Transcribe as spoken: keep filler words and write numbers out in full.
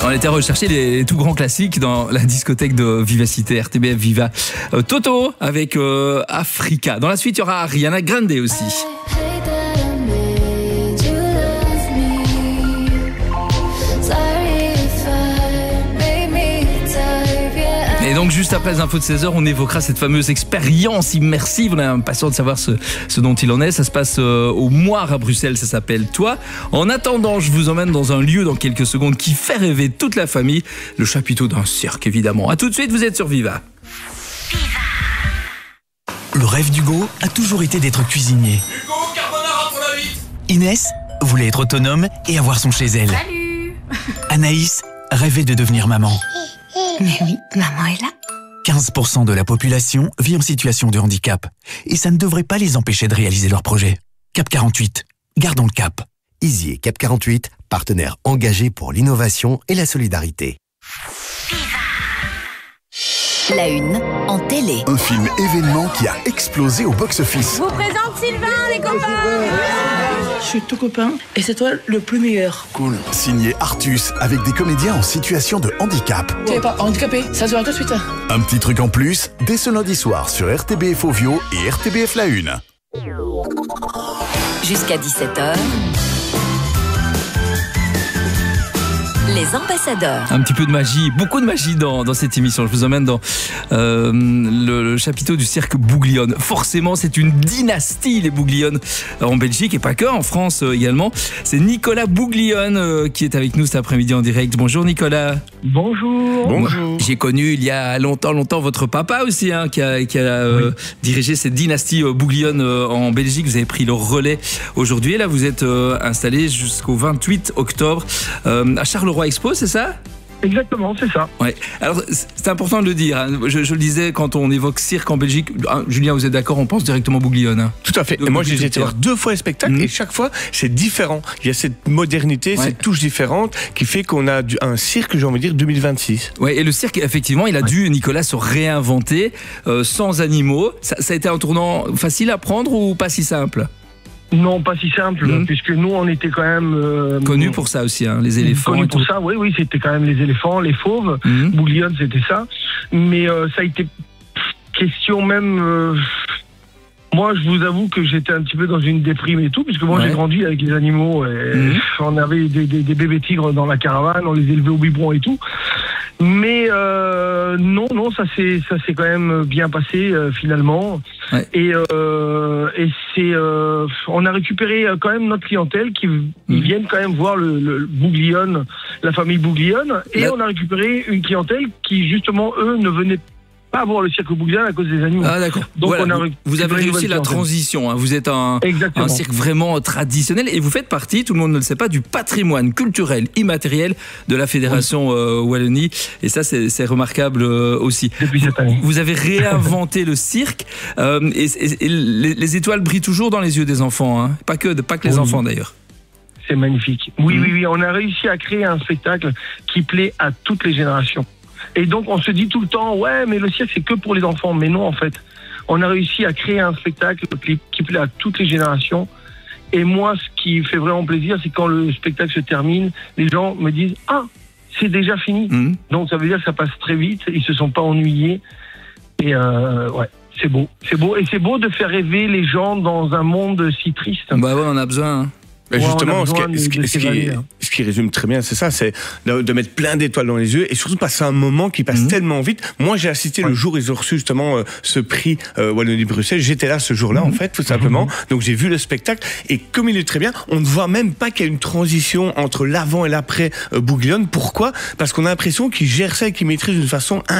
On était rechercher les tout grands classiques dans la discothèque de Vivacité, R T B F Viva. Euh, Toto avec euh, Africa. Dans la suite, il y aura Ariana Grande aussi. Et donc juste après les infos de seize heures, on évoquera cette fameuse expérience immersive. On est impatient de savoir ce, ce dont il en est. Ça se passe euh, au Moire à Bruxelles, ça s'appelle Toi. En attendant, je vous emmène dans un lieu dans quelques secondes qui fait rêver toute la famille. Le chapiteau d'un cirque, évidemment. A tout de suite, vous êtes sur Viva. Le rêve d'Hugo a toujours été d'être cuisinier. Hugo, carbonara pour la vite. Inès voulait être autonome et avoir son chez elle. Salut. Anaïs rêvait de devenir maman. Mais oui, maman est là. quinze pour cent de la population vit en situation de handicap. Et ça ne devrait pas les empêcher de réaliser leurs projets. Cap quarante-huit, gardons le cap. Easy et Cap quarante-huit, partenaires engagés pour l'innovation et la solidarité. La une en télé. Un film événement qui a explosé au box-office. Je vous présente Sylvain, les copains. Je suis tout copain et c'est toi le plus meilleur. Cool. Signé Artus avec des comédiens en situation de handicap. Tu n'es pas handicapé, ça se voit tout de suite. Un petit truc en plus, dès ce lundi soir sur R T B F Ovio et R T B F La Une. Jusqu'à dix-sept heures. Les ambassadeurs. Un petit peu de magie, beaucoup de magie dans, dans cette émission. Je vous emmène dans euh, le, le chapiteau du cirque Bouglione. Forcément, c'est une dynastie, les Bouglione, en Belgique et pas que, en France euh, également. C'est Nicolas Bouglione euh, qui est avec nous cet après-midi en direct. Bonjour Nicolas. Bonjour. Bonjour. J'ai connu il y a longtemps, longtemps votre papa aussi, hein, qui a, qui a euh, oui. dirigé cette dynastie euh, Bouglione euh, en Belgique. Vous avez pris le relais aujourd'hui. Et là, vous êtes euh, installé jusqu'au vingt-huit octobre euh, à Charleroi Expo, c'est ça ? Exactement, c'est ça. Ouais. Alors, c'est important de le dire. Hein. Je, je le disais, quand on évoque cirque en Belgique, hein, Julien, vous êtes d'accord, on pense directement Bouglione. Hein. Tout à fait. Et moi, j'ai été voir deux fois le spectacle mmh. et chaque fois, c'est différent. Il y a cette modernité, ouais. cette touche différente qui fait qu'on a du, un cirque, j'ai envie de dire, deux mille vingt-six. Ouais, et le cirque, effectivement, il a ouais. dû, Nicolas, se réinventer euh, sans animaux. Ça, ça a été un tournant facile à prendre ou pas si simple ? Non, pas si simple, mmh. puisque nous, on était quand même... Euh, connus pour ça aussi, hein, les éléphants. Connus et pour tout. ça, oui, oui, c'était quand même les éléphants, les fauves. Mmh. Bouglione, c'était ça. Mais euh, ça a été question même... Euh, moi, je vous avoue que j'étais un petit peu dans une déprime et tout, puisque moi, ouais. j'ai grandi avec les animaux. Et mmh. on avait des, des, des bébés tigres dans la caravane, on les élevait au biberon et tout. Mais euh, non, non, ça s'est ça s'est quand même bien passé euh, finalement. Ouais. Et euh, et c'est euh, on a récupéré quand même notre clientèle qui mmh. ils viennent quand même voir le, le Bouglione, la famille Bouglione, et là... on a récupéré une clientèle qui justement eux ne venaient pas voir le cirque Bouglione à cause des animaux. Ah d'accord. Donc voilà, on a vous, vous avez réussi la transition. Hein. Vous êtes un, un cirque vraiment traditionnel et vous faites partie, tout le monde ne le sait pas, du patrimoine culturel immatériel de la Fédération oui. euh, Wallonie. Et ça, c'est, c'est remarquable euh, aussi. Depuis cette année. Vous avez réinventé le cirque euh, et, et, et les, les étoiles brillent toujours dans les yeux des enfants. Hein. Pas que, pas que les oui. enfants d'ailleurs. C'est magnifique. Oui, mmh. oui, oui. On a réussi à créer un spectacle qui plaît à toutes les générations. Et donc, on se dit tout le temps, ouais, mais le cirque, c'est que pour les enfants. Mais non, en fait. On a réussi à créer un spectacle qui, qui plaît à toutes les générations. Et moi, ce qui fait vraiment plaisir, c'est quand le spectacle se termine, les gens me disent, ah, c'est déjà fini. Mmh. Donc, ça veut dire que ça passe très vite. Ils se sont pas ennuyés. Et euh, ouais, c'est beau. C'est beau. Et c'est beau de faire rêver les gens dans un monde si triste. Bah ouais, on a besoin, hein. Ben justement, ce qui, ce, qui, ce, qui, ce qui résume très bien, c'est ça, c'est de, de mettre plein d'étoiles dans les yeux et surtout passer un moment qui passe mmh. tellement vite. Moi, j'ai assisté ouais. le jour où ils ont reçu justement euh, ce prix euh, Wallonie-Bruxelles. J'étais là ce jour-là, mmh. en fait, tout simplement. Mmh. Donc, j'ai vu le spectacle et comme il est très bien, on ne voit même pas qu'il y a une transition entre l'avant et l'après euh, Bouglione. Pourquoi ? Parce qu'on a l'impression qu'ils gèrent ça et qu'ils maîtrisent d'une façon